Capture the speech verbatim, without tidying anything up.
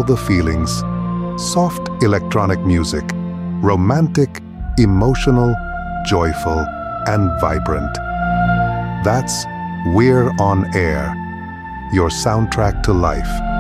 the feelings. Soft electronic music. Romantic, emotional, joyful, and vibrant. That's We're on Air, your soundtrack to life.